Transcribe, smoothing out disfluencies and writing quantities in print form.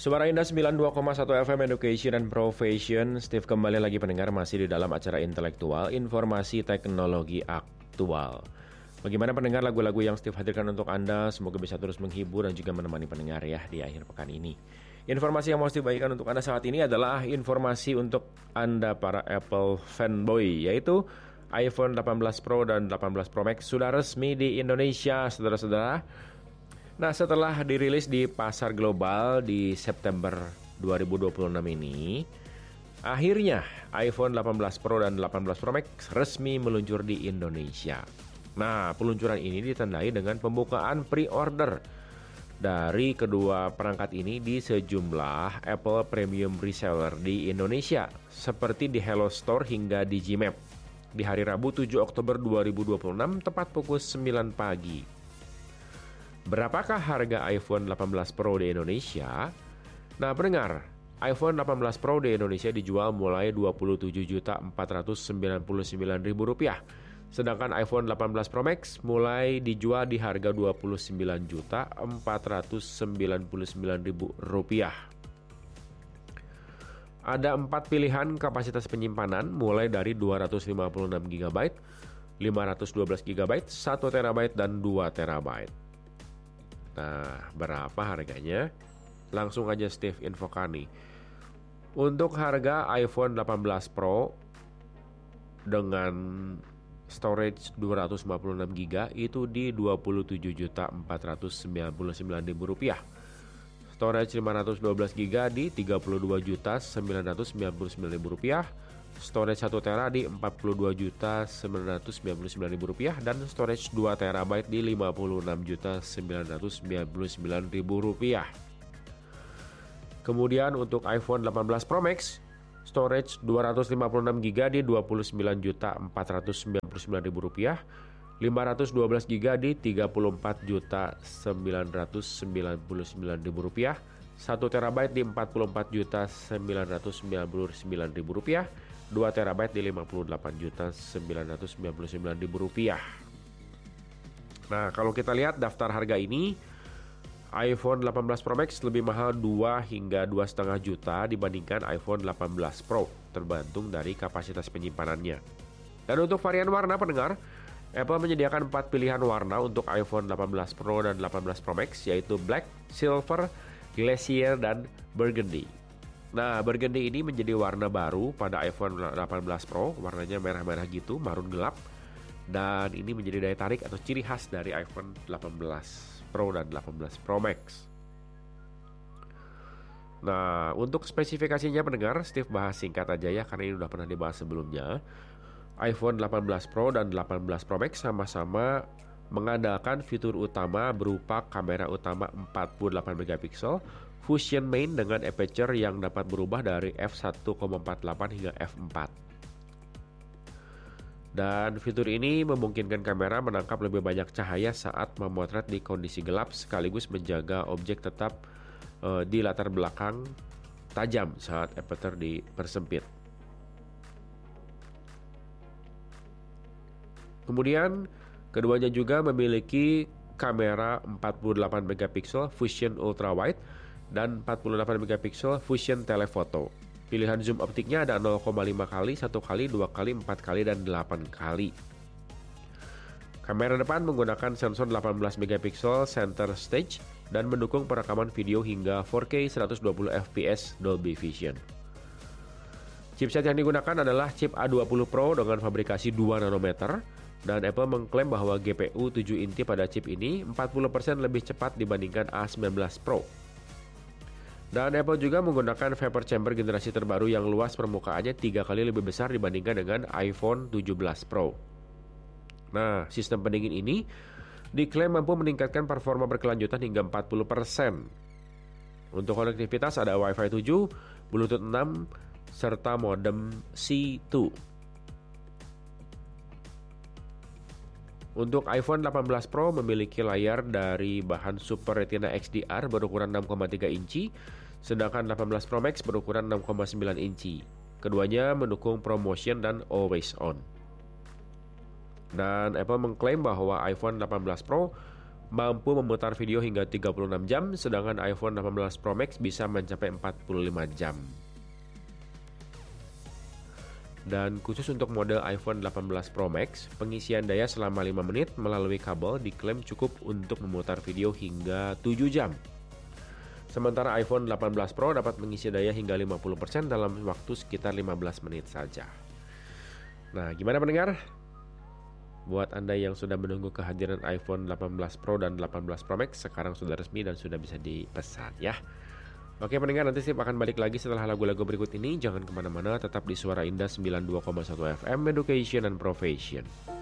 Suara Indah 92,1 FM Education and Profession. Steve kembali lagi pendengar, masih di dalam acara intelektual, informasi teknologi aktual. Bagaimana pendengar, lagu-lagu yang Steve hadirkan untuk Anda semoga bisa terus menghibur dan juga menemani pendengar ya di akhir pekan ini. Informasi yang mau Steve bagikan untuk Anda saat ini adalah informasi untuk Anda para Apple fanboy, yaitu iPhone 18 Pro dan 18 Pro Max sudah resmi di Indonesia, saudara-saudara. Nah, setelah dirilis di pasar global di September 2026 ini, akhirnya iPhone 18 Pro dan 18 Pro Max resmi meluncur di Indonesia. Nah, peluncuran ini ditandai dengan pembukaan pre-order dari kedua perangkat ini di sejumlah Apple Premium Reseller di Indonesia, seperti di Hello Store hingga di Gmap di hari Rabu 7 Oktober 2026 tepat pukul 9 pagi. Berapakah harga iPhone 18 Pro di Indonesia? Nah, pendengar, iPhone 18 Pro di Indonesia dijual mulai Rp27.499.000. Sedangkan iPhone 18 Pro Max mulai dijual di harga Rp29.499.000. Ada 4 pilihan kapasitas penyimpanan mulai dari 256 GB, 512 GB, 1 TB, dan 2 TB. Nah, berapa harganya? Langsung aja Steve infokan nih. Untuk harga iPhone 18 Pro dengan storage 256 GB itu di Rp27.499.000. Storage 512 GB di Rp32.999.000. Storage 1 TB di Rp42.999.000 dan storage 2 TB di Rp56.999.000. Kemudian untuk iPhone 18 Pro Max, storage 256 GB di Rp29.499.000, 512 GB di Rp34.999.000, 1 TB di Rp44.999.000, 2 TB di Rp58.999.000. Nah, kalau kita lihat daftar harga ini, iPhone 18 Pro Max lebih mahal 2 hingga 2,5 juta dibandingkan iPhone 18 Pro, tergantung dari kapasitas penyimpanannya. Dan untuk varian warna, pendengar, Apple menyediakan 4 pilihan warna untuk iPhone 18 Pro dan 18 Pro Max, yaitu Black, Silver, Glacier, dan Burgundy. Nah, Burgundy ini menjadi warna baru pada iPhone 18 Pro, warnanya merah-merah gitu, marun gelap. Dan ini menjadi daya tarik atau ciri khas dari iPhone 18 Pro dan 18 Pro Max. Nah, untuk spesifikasinya pendengar, Steve bahas singkat aja ya, karena ini udah pernah dibahas sebelumnya. iPhone 18 Pro dan 18 Pro Max sama-sama mengandalkan fitur utama berupa kamera utama 48 MP, Fusion Main dengan aperture yang dapat berubah dari f1.48 hingga f4. Dan fitur ini memungkinkan kamera menangkap lebih banyak cahaya saat memotret di kondisi gelap, sekaligus menjaga objek tetap di latar belakang tajam saat aperture dipersempit. Kemudian keduanya juga memiliki kamera 48 MP Fusion Ultra Wide dan 48 MP Fusion Telephoto. Pilihan zoom optiknya ada 0,5 kali, 1 kali, 2 kali, 4 kali, dan 8 kali. Kamera depan menggunakan sensor 18 MP center stage dan mendukung perekaman video hingga 4K 120 fps Dolby Vision. Chipset yang digunakan adalah chip A20 Pro dengan fabrikasi 2 nanometer, dan Apple mengklaim bahwa GPU 7 inti pada chip ini 40% lebih cepat dibandingkan A19 Pro. Dan Apple juga menggunakan vapor chamber generasi terbaru yang luas permukaannya 3 kali lebih besar dibandingkan dengan iPhone 17 Pro. Nah, sistem pendingin ini diklaim mampu meningkatkan performa berkelanjutan hingga 40%. Untuk konektivitas ada Wi-Fi 7, Bluetooth 6, serta modem C2. Untuk iPhone 18 Pro memiliki layar dari bahan Super Retina XDR berukuran 6,3 inci, sedangkan 18 Pro Max berukuran 6,9 inci. Keduanya mendukung ProMotion dan Always On. Dan Apple mengklaim bahwa iPhone 18 Pro mampu memutar video hingga 36 jam, sedangkan iPhone 18 Pro Max bisa mencapai 45 jam. Dan khusus untuk model iPhone 18 Pro Max, pengisian daya selama 5 menit melalui kabel diklaim cukup untuk memutar video hingga 7 jam. Sementara iPhone 18 Pro dapat mengisi daya hingga 50% dalam waktu sekitar 15 menit saja. Nah, gimana pendengar? Buat Anda yang sudah menunggu kehadiran iPhone 18 Pro dan 18 Pro Max, sekarang sudah resmi dan sudah bisa dipesan ya. Oke pendengar, nanti Steve akan balik lagi setelah lagu-lagu berikut ini. Jangan kemana-mana, tetap di Suara Indah 92,1 FM, Education and Profession.